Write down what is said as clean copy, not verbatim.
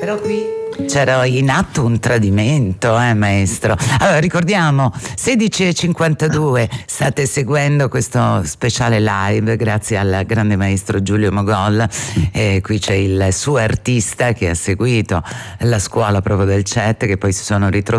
Però qui c'era in atto un tradimento, maestro. Allora, ricordiamo, 16:52, state seguendo questo speciale live grazie al grande maestro Giulio Mogol. Qui c'è il suo artista che ha seguito la scuola proprio del CET, che poi si sono ritrovati